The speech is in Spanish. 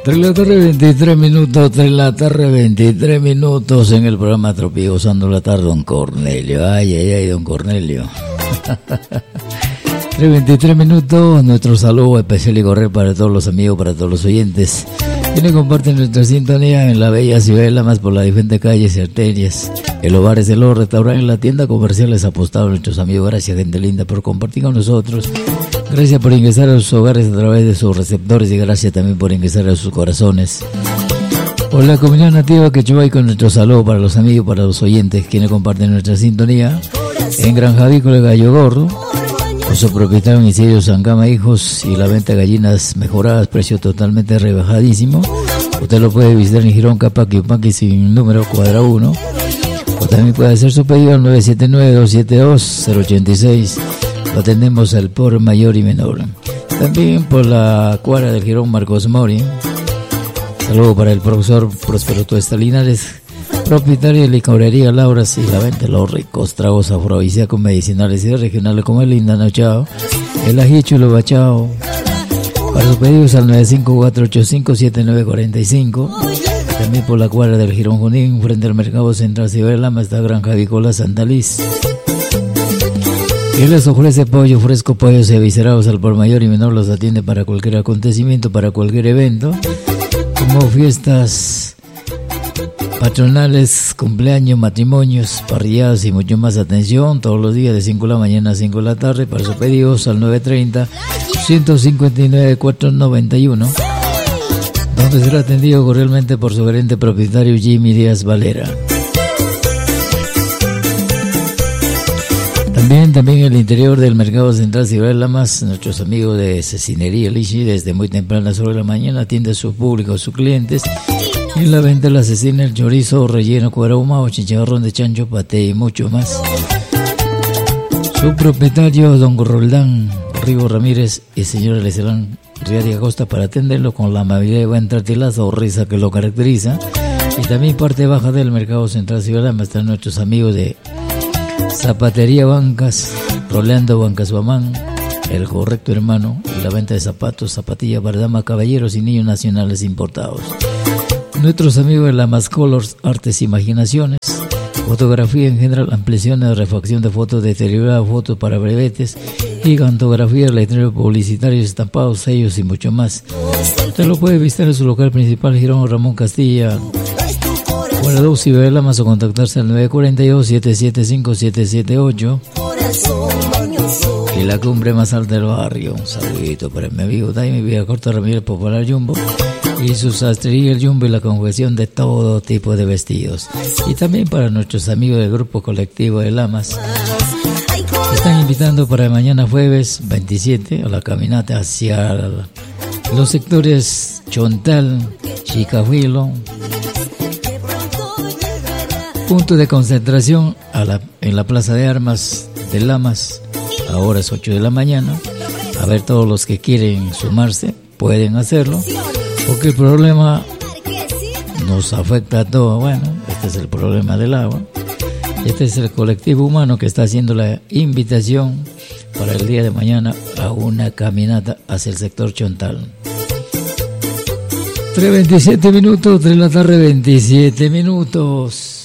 3 de la tarde, 23 minutos, 3 de la tarde, 23 minutos en el programa Tropía, usando la tarde, don Cornelio. Ay, don Cornelio. 3:23 minutos, nuestro saludo especial y correr para todos los amigos, para todos los oyentes, quienes comparten nuestra sintonía en la bella ciudad de Lamas por las diferentes calles y arterias. El hogar es el oro, restaurante, la tienda comercial es apostado a nuestros amigos. Gracias, gente linda, por compartir con nosotros. Gracias por ingresar a sus hogares a través de sus receptores y gracias también por ingresar a sus corazones. Por la comunidad nativa Quechua y con nuestro saludo para los amigos, para los oyentes, quienes comparten nuestra sintonía en Granja Avícola Gallo Gordo. Con su propietario en Isidro Sangama Hijos y la venta de gallinas mejoradas, precio totalmente rebajadísimo. Usted lo puede visitar en Girón, Capaqui, Upaqui, sin número cuadra 1. O también puede hacer su pedido al 979-272-086. Lo atendemos al por mayor y menor. También por la cuadra del Girón Marcos Mori. Saludo para el profesor Próspero Tuesta Linares, propietario de licorería Lauras y la venta de los ricos tragos afrodisíacos medicinales y regionales como el Lindano Chao, el ají chulo bachao. Para sus pedidos al 954857945. También por la cuadra del Girón Junín, frente al Mercado Central Ciudad de Lama, está Granja Avícola Santa Liz. Y les ofrece pollo fresco, pollos eviscerados al por mayor y menor. Los atiende para cualquier acontecimiento, para cualquier evento, como fiestas patronales, cumpleaños, matrimonios, parrilladas y mucho más. Atención, todos los días de 5 de la mañana a 5 de la tarde. Para sus pedidos al 930-159-491, donde será atendido cordialmente por su gerente propietario Jimmy Díaz Valera. También el interior del Mercado Central Ciudad de Lamas, nuestros amigos de Cecinería Lichi, desde muy temprana sobre la mañana atiende a su público, a sus clientes, y la venta de la cecina, el chorizo, relleno, cuero ahumado, chicharrón de chancho, paté y mucho más. Su propietario, don Roldán Rigo Ramírez y señora Lecelán Riari Acosta, para atenderlo con la amabilidad y buen tratilazo o risa que lo caracteriza. Y también parte baja del Mercado Central Ciudad de Lamas están nuestros amigos de Zapatería Bancas, Rolando Bancas Bamán, El Correcto Hermano, y la venta de zapatos, zapatillas para damas, caballeros y niños nacionales importados. Nuestros amigos de Lamas Colors, Artes e Imaginaciones, fotografía en general, ampliaciones, refacción de fotos, deteriorada, fotos para brevetes y gantografía, letreros publicitarios, estampados, sellos y mucho más. Usted lo puede visitar en su local principal, Girón Ramón Castilla, Guardado Ciudad de Lamas, o contactarse al 942-775-778 y la cumbre más alta del barrio. Un saludito para mi amigo Daime Villacorta Ramírez, Popular Jumbo, y su sastrería El Jumbo y la confección de todo tipo de vestidos. Y también para nuestros amigos del Grupo Colectivo de Lamas, están invitando para mañana jueves 27 a la caminata hacia los sectores Chontal, Chicahuilo, punto de concentración en la Plaza de Armas de Lamas, a horas 8 de la mañana. A ver, todos los que quieren sumarse pueden hacerlo, porque el problema nos afecta a todos. Bueno, este es el problema del agua. Este es el colectivo humano que está haciendo la invitación para el día de mañana a una caminata hacia el sector Chontal. 3:27 minutos, 3 de la tarde, 27 minutos.